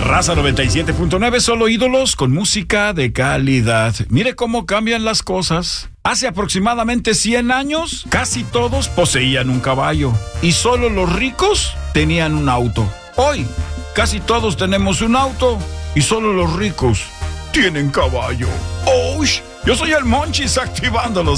Raza 97.9, solo ídolos con música de calidad. Mire cómo cambian las cosas. Hace aproximadamente 100 años, casi todos poseían un caballo y solo los ricos tenían un auto. Hoy, casi todos tenemos un auto y solo los ricos tienen caballo. ¡Oh! Yo soy el Monchis activándolos.